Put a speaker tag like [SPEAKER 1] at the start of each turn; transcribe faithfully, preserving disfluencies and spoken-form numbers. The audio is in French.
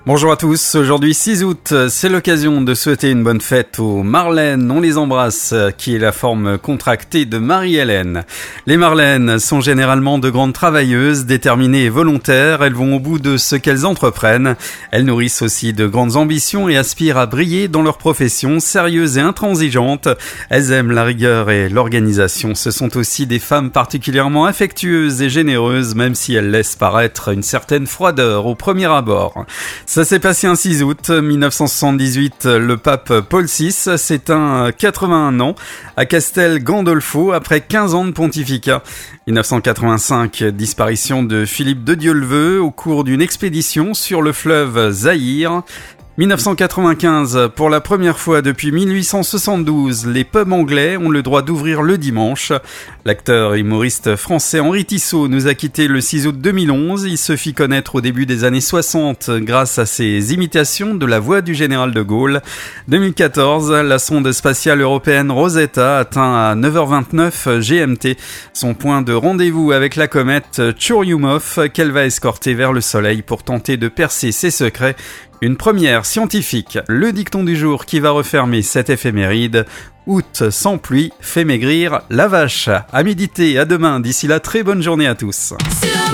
[SPEAKER 1] Bonjour à tous, aujourd'hui six août, c'est l'occasion de souhaiter une bonne fête aux Marlènes, on les embrasse, qui est la forme contractée de Marie-Hélène. Les Marlènes sont généralement de grandes travailleuses, déterminées et volontaires, elles vont au bout de ce qu'elles entreprennent. Elles nourrissent aussi de grandes ambitions et aspirent à briller dans leur profession, sérieuses et intransigeantes. Elles aiment la rigueur et l'organisation, ce sont aussi des femmes particulièrement affectueuses et généreuses, même si elles laissent paraître une certaine froideur au premier abord. Ça s'est passé un six août mille neuf cent soixante-dix-huit, le pape Paul six s'éteint à quatre-vingt-un ans à Castel Gandolfo après quinze ans de pontificat. mille neuf cent quatre-vingt-cinq, disparition de Philippe de Dieuleveux au cours d'une expédition sur le fleuve Zaïre. mille neuf cent quatre-vingt-quinze, pour la première fois depuis mille huit cent soixante-douze, les pubs anglais ont le droit d'ouvrir le dimanche. L'acteur et humoriste français Henri Tissot nous a quittés le six août deux mille onze. Il se fit connaître au début des années soixante grâce à ses imitations de la voix du général de Gaulle. deux mille quatorze, la sonde spatiale européenne Rosetta atteint à neuf heures vingt-neuf G M T son point de rendez-vous avec la comète Churyumov qu'elle va escorter vers le Soleil pour tenter de percer ses secrets. Une première scientifique, le dicton du jour qui va refermer cette éphéméride. Août sans pluie fait maigrir la vache. À méditer, à demain, d'ici là, très bonne journée à tous.